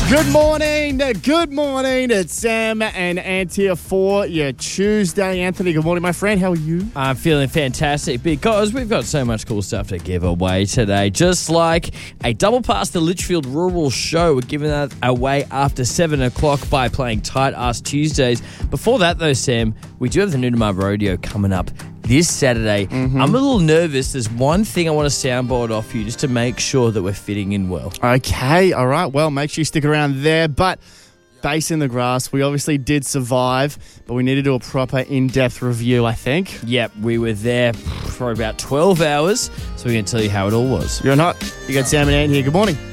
Good morning. Good morning. It's Sam and Ant here for your Tuesday. Anthony, good morning, my friend. How are you? I'm feeling fantastic because we've got so much cool stuff to give away today. Just like a double pass to Litchfield Rural Show. We're giving that away after 7 o'clock by playing Tight Ass Tuesdays. Before that, though, Sam, we do have the Nunamar Rodeo coming up this Saturday. I'm a little nervous. There's one thing I want to soundboard off you just to make sure that we're fitting in well. Okay. All right. Well, make sure you stick around there. But base in the grass, we obviously did survive, but we need to do a proper in-depth review, I think. Yep, we were there for about 12 hours, so we're going to tell you how it all was. You're not. You got Sam and Ant here. Good morning.